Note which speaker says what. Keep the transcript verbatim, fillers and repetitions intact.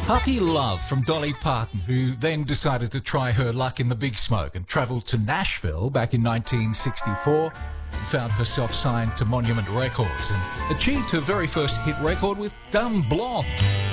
Speaker 1: Puppy Love from Dolly Parton, who then decided to try her luck in the big smoke and travelled to Nashville back in nineteen sixty-four and found herself signed to Monument Records and achieved her very first hit record with Dumb Blonde.